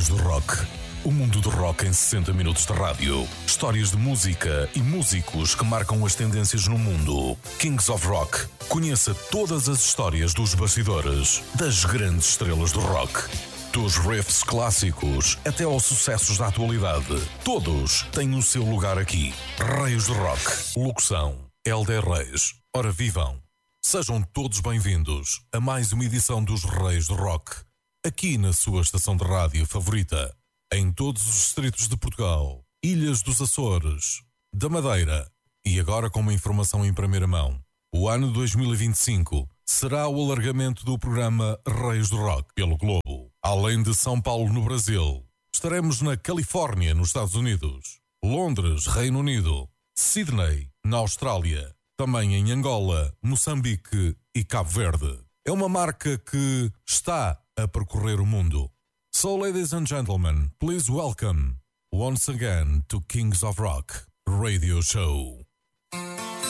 Reis do Rock. O mundo do rock em 60 minutos de rádio. Histórias de música e músicos que marcam as tendências no mundo. Kings of Rock. Conheça todas as histórias dos bastidores das grandes estrelas do rock. Dos riffs clássicos até aos sucessos da atualidade. Todos têm o seu lugar aqui. Reis do Rock. Locução: Hélder Reis. Ora vivam. Sejam todos bem-vindos a mais uma edição dos Reis do Rock. Aqui na sua estação de rádio favorita. Em todos os distritos de Portugal, Ilhas dos Açores, da Madeira. E agora com uma informação em primeira mão. O ano 2025 será o alargamento do programa Reis do Rock pelo Globo. Além de São Paulo no Brasil, estaremos na Califórnia nos Estados Unidos, Londres, Reino Unido, Sydney, na Austrália, também em Angola, Moçambique e Cabo Verde. É uma marca que está a percorrer o mundo. So, ladies and gentlemen, please welcome once again to Kings of Rock Radio Show.